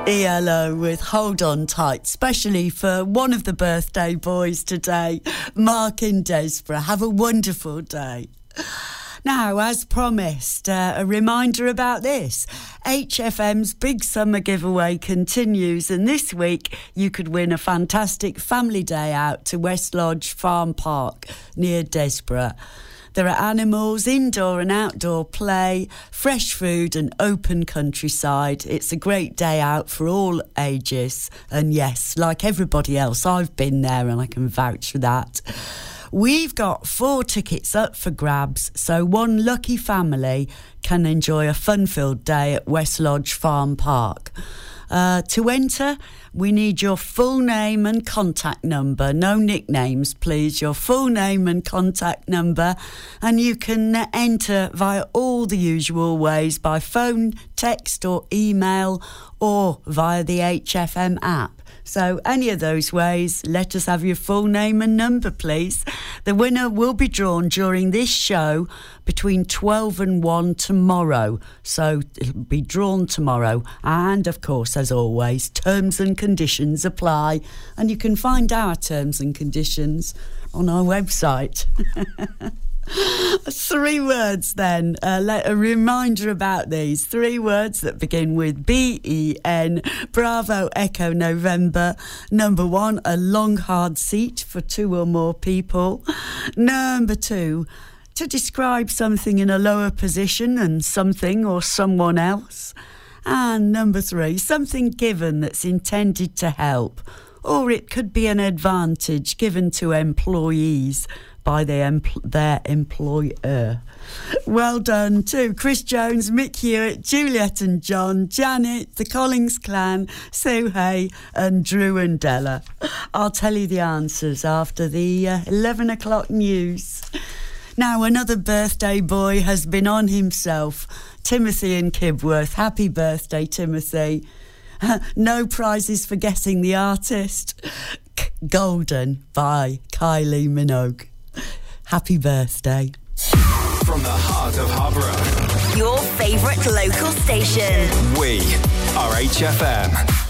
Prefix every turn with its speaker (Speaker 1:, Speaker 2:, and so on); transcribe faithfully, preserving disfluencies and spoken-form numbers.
Speaker 1: E L O with Hold On Tight, especially for one of the birthday boys today, Mark in Desborough. Have a wonderful day. Now, as promised, uh, a reminder about this. H F M's Big Summer Giveaway continues, and this week you could win a fantastic family day out to West Lodge Farm Park near Desborough. There are animals, indoor and outdoor play, fresh food and open countryside. It's a great day out for all ages. And yes, like everybody else, I've been there and I can vouch for that. We've got four tickets up for grabs, so one lucky family can enjoy a fun-filled day at West Lodge Farm Park. Uh, to enter, we need your full name and contact number. No nicknames, please. Your full name and contact number. And you can enter via all the usual ways, by phone, text or email, or via the H F M app. So any of those ways, let us have your full name and number, please. The winner will be drawn during this show between twelve and one tomorrow. So it'll be drawn tomorrow. And, of course, as always, terms and conditions apply. And you can find our terms and conditions on our website. Three words then, uh, let, a reminder about these. Three words that begin with B E N, Bravo Echo November. Number one, a long hard seat for two or more people. Number two, to describe something in a lower position than something or someone else. And number three, something given that's intended to help, or it could be an advantage given to employees by their, empl- their employer. Well done to Chris Jones, Mick Hewitt, Juliet and John, Janet, the Collins clan, Sue Hay and Drew and Della. I'll tell you the answers after the uh, eleven o'clock news. Now, another birthday boy has been on himself, Timothy in Kibworth. Happy birthday, Timothy. No prizes for guessing the artist. Golden by Kylie Minogue. Happy birthday.
Speaker 2: From the heart of Harborough,
Speaker 3: your favourite local station.
Speaker 2: We are H F M.